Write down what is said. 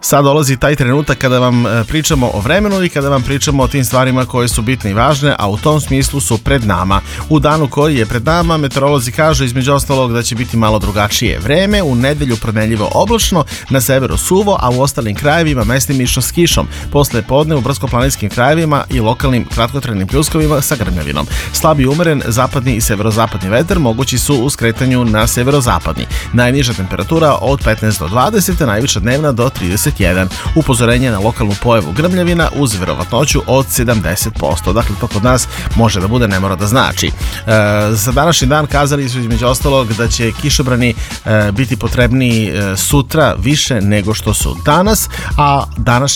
Sad dolazi taj trenutak kada vam pričamo o vremenu i kada vam pričamo o tim stvarima koje su bitne i važne, a u tom smislu su pred nama. U danu koji je pred nama, meteorolozi kažu između ostalog da će biti malo drugačije vreme, u nedelju promenljivo oblačno, na severu suvo, a u ostalim krajevima mestimično s kišom. Posle podne u brdsko-planinskim krajevima i lokalnim kratkotrajnim pljuskovima sa grmljavinom. Slab i umeren zapadni i severozapadni vetar mogući su u skretanju na severozapadni. Najniža temperatura od 15 do 20, najviša dnevna do 31. Upozorenje na lokalnu pojavu grmljavina uz verovatnoću od 70%. Dakle, to kod nas može da bude, ne mora da znači. Za današnji dan kazali su između ostalog da će kišobrani biti potrebni sutra više nego što su danas, a danas